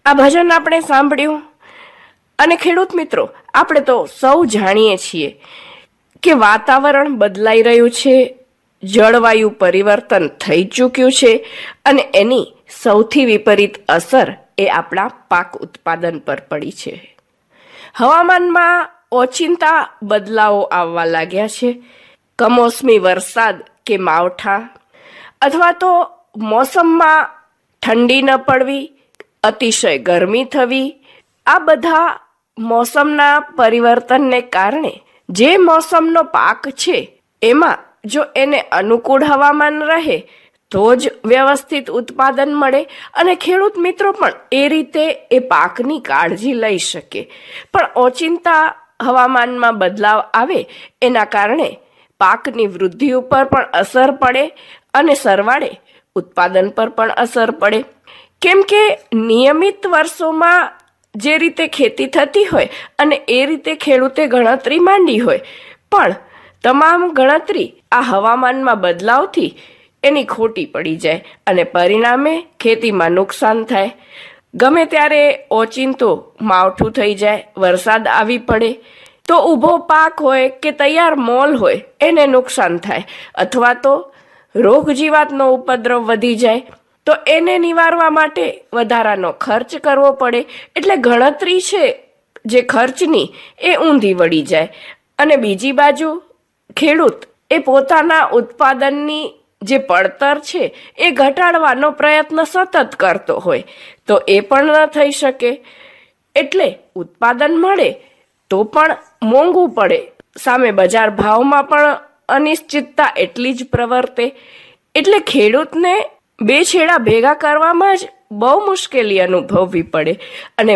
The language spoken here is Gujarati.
આ ભજન આપણે સાંભળ્યું અને ખેડૂત મિત્રો, આપણે તો સૌ જાણીએ છીએ કે વાતાવરણ બદલાઈ રહ્યું છે, જળવાયુ પરિવર્તન થઈ ચૂક્યું છે અને એની સૌથી વિપરીત અસર એ આપણા પાક ઉત્પાદન પર પડી છે. હવામાનમાં ઓચિંતા બદલાવો આવવા લાગ્યા છે. કમોસમી વરસાદ કે માવઠા અથવા તો મોસમમાં ઠંડી ન પડવી, અતિશય ગરમી થવી, આ બધા મોસમના પરિવર્તનને કારણે જે મોસમનો પાક છે એમાં જો એને અનુકૂળ હવામાન રહે તો જ વ્યવસ્થિત ઉત્પાદન મળે અને ખેડૂત મિત્રો પણ એ રીતે એ પાકની કાળજી લઈ શકે. પણ ઓચિંતા હવામાનમાં બદલાવ આવે એના કારણે પાકની વૃદ્ધિ ઉપર પણ અસર પડે અને સરવાળે ઉત્પાદન પર પણ અસર પડે. કેમ કે નિયમિત વર્ષોમાં જે રીતે ખેતી થતી હોય અને એ રીતે ખેડૂતે ગણતરી માંડી હોય, પણ તમામ ગણતરી આ હવામાનમાં બદલાવથી એની ખોટી પડી જાય અને પરિણામે ખેતીમાં નુકસાન થાય. ગમે ત્યારે ઓચિંતો માવઠું થઈ જાય, વરસાદ આવી પડે તો ઊભો પાક હોય કે તૈયાર મોલ હોય એને નુકસાન થાય, અથવા તો રોગ જીવાતનો ઉપદ્રવ વધી જાય તો એને નિવારવા માટે વધારાનો ખર્ચ કરવો પડે. એટલે ગણતરી છે જે ખર્ચની એ ઊંધી વળી જાય અને બીજી બાજુ ખેડૂત એ પોતાના ઉત્પાદનની જે પડતર છે એ ઘટાડવાનો પ્રયત્ન સતત કરતો હોય તો એ પણ ન થઈ શકે. એટલે ઉત્પાદન મળે તો પણ મોંઘું પડે, સામે બજાર ભાવમાં પણ અનિશ્ચિતતા એટલી જ પ્રવર્તે. એટલે ખેડૂતને બે છેડા ભેગા કરવામાં જ બહુ મુશ્કેલી અનુભવવી પડે અને